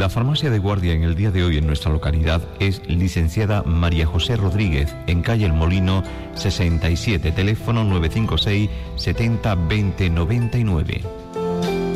La farmacia de guardia en el día de hoy en nuestra localidad es licenciada María José Rodríguez, en calle El Molino 67, teléfono 956 70 20 99.